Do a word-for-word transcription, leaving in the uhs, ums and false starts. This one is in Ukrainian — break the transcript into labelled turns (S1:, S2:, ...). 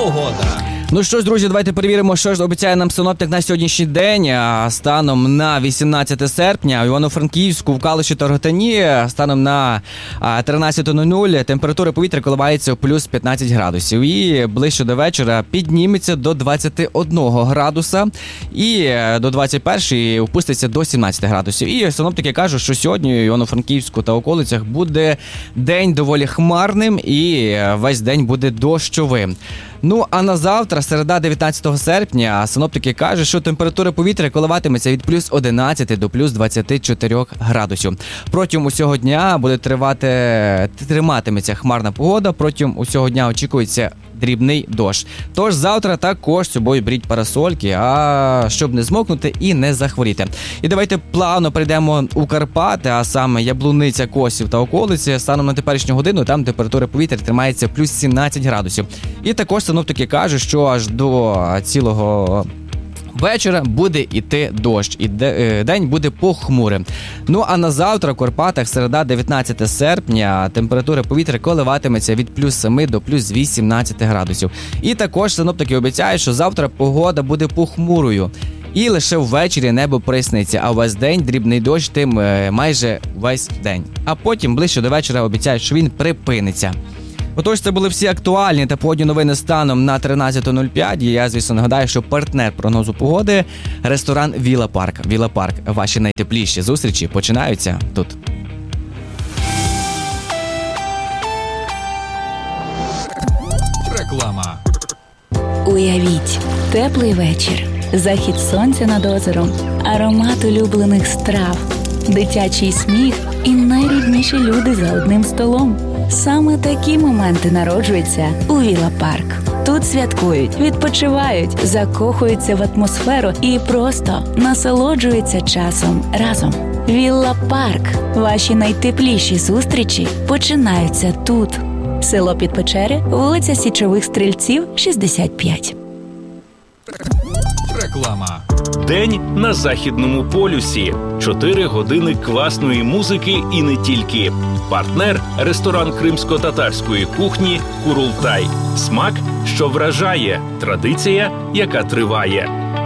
S1: погода.
S2: Ну що ж, друзі, давайте перевіримо, що ж обіцяє нам синоптик на сьогоднішній день. Станом на вісімнадцяте серпня в Івано-Франківську, в Калуші та Ротані, станом на тринадцята нуль нуль температура повітря коливається в плюс п'ятнадцять градусів. І ближче до вечора підніметься до двадцяти одного градуса і до двадцять першої опуститься до сімнадцяти градусів. І синоптики кажуть, що сьогодні в Івано-Франківську та околицях буде день доволі хмарним і весь день буде дощовим. Ну, а на завтра, середа, дев'ятнадцятого серпня, синоптики кажуть, що температура повітря коливатиметься від плюс одинадцяти до плюс двадцяти чотирьох градусів. Протягом усього дня буде тривати, триматиметься хмарна погода, протягом усього дня очікується дрібний дощ. Тож завтра також з собою беріть парасольки, а щоб не змокнути і не захворіти. І давайте плавно перейдемо у Карпати, а саме Яблуниця, Косів та околиці. Станом на теперішню годину там температура повітря тримається плюс сімнадцять градусів. І також синоптики кажуть, що аж до цілого вечора буде йти дощ, і день буде похмурим. Ну а на завтра в Карпатах, середа, дев'ятнадцяте серпня, температура повітря коливатиметься від плюс семи до плюс вісімнадцяти градусів. І також синоптики обіцяють, що завтра погода буде похмурою. І лише ввечері небо проясниться, а весь день дрібний дощ тим майже весь день. А потім ближче до вечора обіцяють, що він припиниться. Отож, це були всі актуальні та погодні новини станом на тринадцята нуль п'ять. І я, звісно, нагадаю, що партнер прогнозу погоди – ресторан Віла Парк. Віла Парк. Ваші найтепліші зустрічі починаються тут.
S1: Реклама.
S3: Уявіть, теплий вечір, захід сонця над озером, аромат улюблених страв, дитячий сміх і найрідніші люди за одним столом. Саме такі моменти народжуються у Віла Парк. Тут святкують, відпочивають, закохуються в атмосферу і просто насолоджуються часом разом. Віла Парк. Ваші найтепліші зустрічі починаються тут. Село Підпечери, вулиця Січових Стрільців, шістдесят п'ять.
S1: Реклама.
S4: День на Західному полюсі. Чотири години класної музики і не тільки. Партнер – ресторан кримсько-татарської кухні «Курултай». Смак, що вражає. Традиція, яка триває.